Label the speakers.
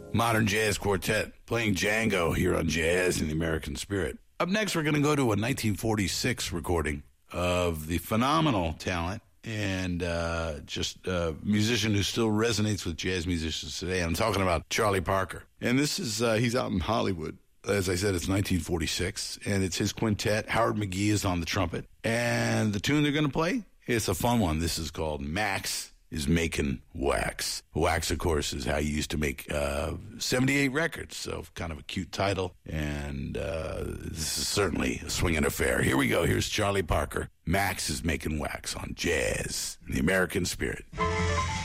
Speaker 1: Modern Jazz Quartet playing Django here on Jazz in the American Spirit. Up next, we're going to go to a 1946 recording of the phenomenal talent and just a musician who still resonates with jazz musicians today. I'm talking about Charlie Parker. And this is, he's out in Hollywood. As I said, it's 1946, and it's his quintet. Howard McGee is on the trumpet. And the tune they're going to play, it's a fun one. This is called Max is Making Wax. Wax, of course, is how you used to make 78 records, so kind of a cute title. And this is certainly a swinging affair. Here we go. Here's Charlie Parker. Max is Making Wax on Jazz in the American Spirit.